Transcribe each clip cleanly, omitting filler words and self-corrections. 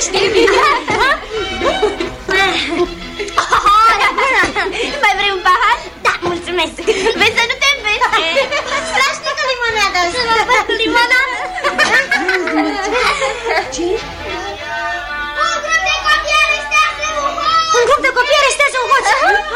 Vorbește, Emil. Mai vrei un pahar? Da, mulțumesc. Vezi să nu te înveți. Strașnică limonada asta. Limonada? Ce? Un grup de copii arestează un hoț. Un grup de copii arestează un hoț.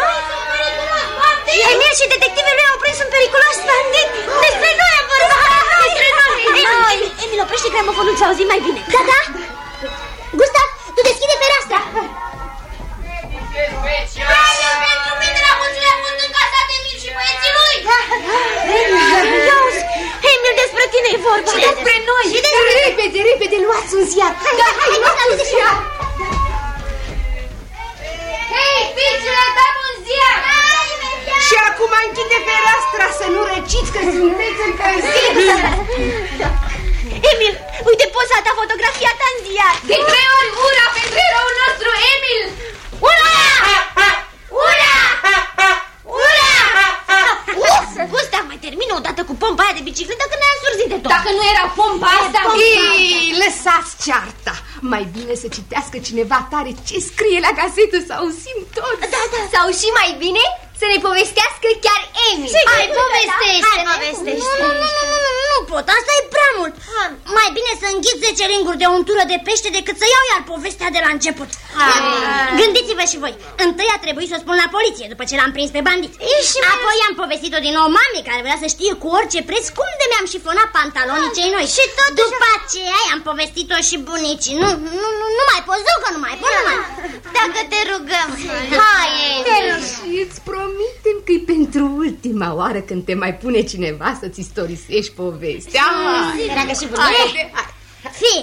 Emil și detectivii lui au prins un periculos bandit. Despre noi am vorbit. Despre noi. Emil, oprește gramofonul să auzim mai bine. Da, da. Gustav, tu deschide fereastra. Pentru Petra Muțile Fund în casa de Emil și băieții lui. Iauzi, Emil, despre tine e vorba. Și despre noi. Repede, repede, luați un ziar. Da, hai, luați un ziar. Hei, fiicele, dăm un ziar. Și acum închide fereastra să nu răciți că sunteți încălziți. Emil, uite poza ta fotografiată în ziar. De 3 ori ura pentru eroul nostru, Emil. Ura! Ura! Ura! Uf, Gustav, mai termină odată cu pompa aia de bicicletă că ne-a însurzit de tot. Dacă nu era pompa asta... Ei, lăsați cearta. Mai bine să citească cineva tare ce scrie la gazetă, să auzim tot. Da, da. Sau și mai bine să ne povestească chiar Emil. Hai, povestește. Hai, povestește. Nu pot, asta e prea mult. Mai bine să înghit 10 ringuri de untură de pește decât să iau iar povestea de la început. Gândiți-vă și voi. Întâi a trebuit să o spun la poliție după ce l-am prins pe bandit. Apoi am povestit-o din nou mamei care vrea să știe cu orice preț cum de mi-am șifonat pantalonii cei noi. Și tot după aceea am povestit-o și bunicii. Nu mai pot, zic că nu mai pot. Dacă te rugăm. Hai, Emil. Și îți promitem că e pentru ultima oară când te mai pune cineva să-ți istorisești povestea. Dragă și bunicii. Fii.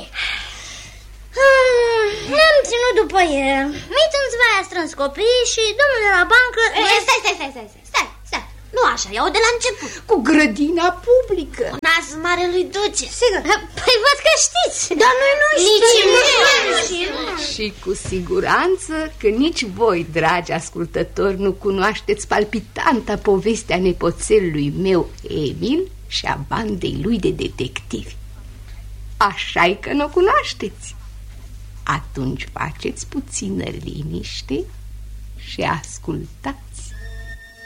Ne-am ținut după el. Mitânțva a strâns copiii și domnul de la bancă... Stai. Nu așa, iau de la început. Cu grădina publică. Nas marelui duce. Sigur. Păi văd că știți. Dar noi nu știm. Și cu siguranță că nici voi, dragi ascultători, nu cunoașteți palpitanta povestea nepoțelului meu Emil și a bandei lui de detectivi. Așa-i că nu o cunoașteți. Atunci faceți puțină liniște și ascultați.